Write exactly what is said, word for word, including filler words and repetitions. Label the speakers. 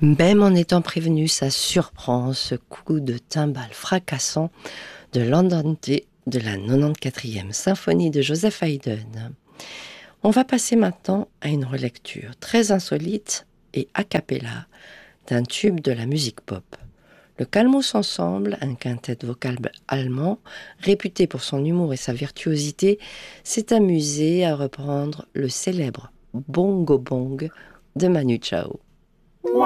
Speaker 1: Même en étant prévenu, ça surprend ce coup de timbale fracassant de l'Andante de la quatre-vingt-quatrième symphonie de Joseph Haydn. On va passer maintenant à une relecture très insolite et a cappella d'un tube de la musique pop. Le Calmus Ensemble, un quintet vocal allemand, réputé pour son humour et sa virtuosité, s'est amusé à reprendre le célèbre Bongo Bong de Manu Chao.